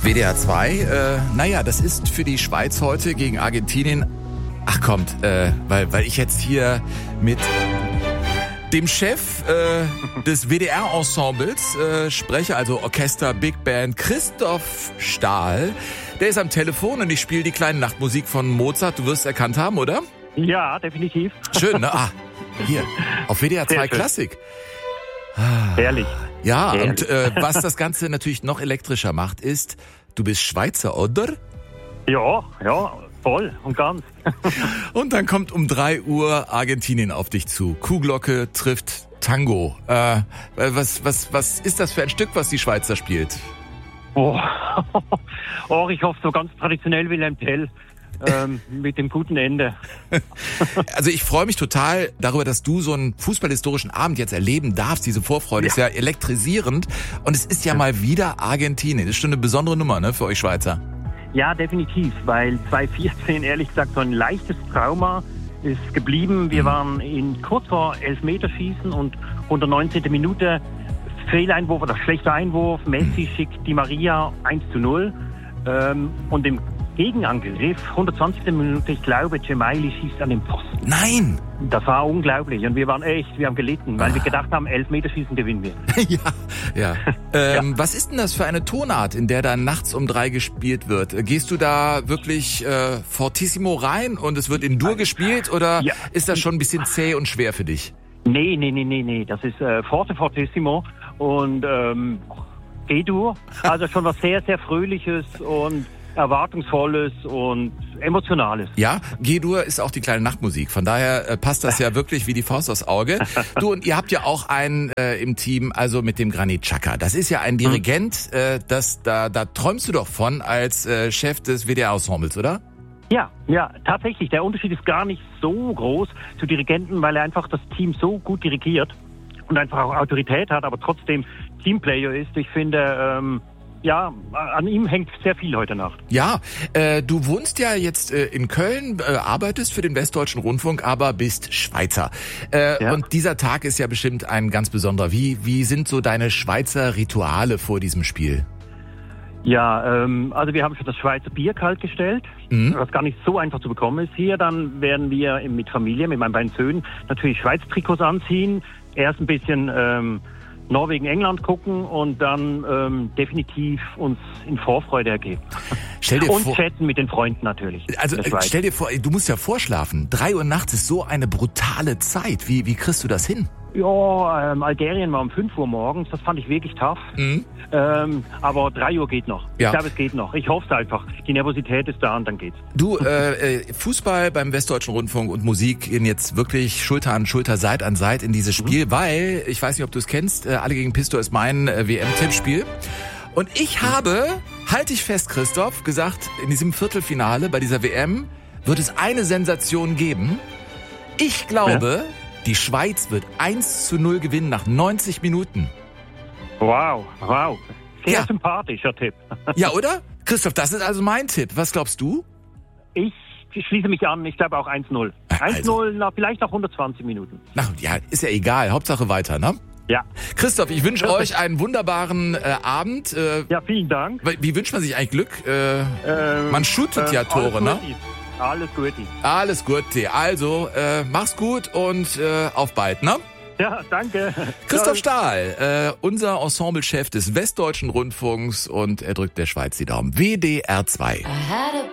WDR 2, naja, das ist für die Schweiz heute gegen Argentinien. Ach kommt, weil ich jetzt hier mit dem Chef des WDR-Ensembles spreche, also Orchester, Big Band, Christoph Stahl. Der ist am Telefon und ich spiele die kleine Nachtmusik von Mozart. Du wirst es erkannt haben, oder? Ja, definitiv. Schön, ne? Ah, hier, auf WDR 2 Klassik. Herrlich. Ja, Herrlich. und was das Ganze natürlich noch elektrischer macht, ist, du bist Schweizer, oder? Ja, voll und ganz. Und dann kommt um 3 Uhr Argentinien auf dich zu. Kuhglocke trifft Tango. Was ist das für ein Stück, was die Schweizer spielt? Oh, ich hoffe so ganz traditionell Wilhelm Tell. Mit dem guten Ende. Also ich freue mich total darüber, dass du so einen fußballhistorischen Abend jetzt erleben darfst. Diese Vorfreude ist ja elektrisierend. Und es ist ja mal wieder Argentinien. Das ist schon eine besondere Nummer, ne, für euch Schweizer. Ja, definitiv, weil 2014, ehrlich gesagt, so ein leichtes Trauma ist geblieben. Wir waren kurz vor Elfmeterschießen und 119. Minute Fehleinwurf oder schlechter Einwurf. Messi schickt Di Maria 1:0. Und im Gegenangriff, 120. Minute, ich glaube, Gemayli schießt an den Pfosten. Nein! Das war unglaublich und wir haben gelitten, weil wir gedacht haben, Elfmeterschießen gewinnen wir. Ja. Was ist denn das für eine Tonart, in der da nachts um 3 gespielt wird? Gehst du da wirklich fortissimo rein und es wird in Dur gespielt oder ist das schon ein bisschen zäh und schwer für dich? Nee. Das ist fortissimo und G-Dur. Also schon was sehr, sehr Fröhliches und Erwartungsvolles und Emotionales. Ja, G-Dur ist auch die kleine Nachtmusik. Von daher passt das ja wirklich wie die Faust aufs Auge. Du, und ihr habt ja auch einen im Team, also mit dem Granit Xhaka. Das ist ja ein Dirigent, da träumst du doch von als Chef des WDR-Ensembles, oder? Ja, tatsächlich. Der Unterschied ist gar nicht so groß zu Dirigenten, weil er einfach das Team so gut dirigiert und einfach auch Autorität hat, aber trotzdem Teamplayer ist. Ich finde, an ihm hängt sehr viel heute Nacht. Ja, du wohnst ja jetzt in Köln, arbeitest für den Westdeutschen Rundfunk, aber bist Schweizer. Und dieser Tag ist ja bestimmt ein ganz besonderer. Wie sind so deine Schweizer Rituale vor diesem Spiel? Ja, also wir haben schon das Schweizer Bier kalt gestellt, was gar nicht so einfach zu bekommen ist hier. Dann werden wir mit Familie, mit meinen beiden Söhnen, natürlich Schweizer Trikots anziehen. Erst ein bisschen Norwegen, England gucken und dann definitiv uns in Vorfreude ergeben. Und chatten mit den Freunden natürlich. Also stell dir vor, du musst ja vorschlafen. 3 Uhr nachts ist so eine brutale Zeit. Wie kriegst du das hin? Ja, Algerien war um 5 Uhr morgens. Das fand ich wirklich tough. Aber 3 Uhr geht noch. Ja. Ich glaube, es geht noch. Ich hoffe es einfach. Die Nervosität ist da und dann geht's. Du, Fußball beim Westdeutschen Rundfunk und Musik gehen jetzt wirklich Schulter an Schulter, Seite an Seite in dieses Spiel, weil, ich weiß nicht, ob du es kennst, Alle gegen Pisto ist mein WM-Tippspiel. Und ich habe, halt dich fest, Christoph, gesagt, in diesem Viertelfinale bei dieser WM wird es eine Sensation geben. Ich glaube, die Schweiz wird 1:0 gewinnen nach 90 Minuten. Wow. Sehr sympathischer Tipp. Ja, oder? Christoph, das ist also mein Tipp. Was glaubst du? Ich schließe mich an. Ich glaube auch 1:0. 1:0, vielleicht nach 120 Minuten. Na ja, ist ja egal. Hauptsache weiter, ne? Ja. Christoph, ich wünsche euch einen wunderbaren Abend. Ja, vielen Dank. Wie wünscht man sich eigentlich Glück? Man shootet ja Tore, ne? Alles Gute. Alles Gute. Also, mach's gut und auf bald, ne? Ja, danke. Christoph Stahl, unser Ensemblechef des Westdeutschen Rundfunks und er drückt der Schweiz die Daumen. WDR 2.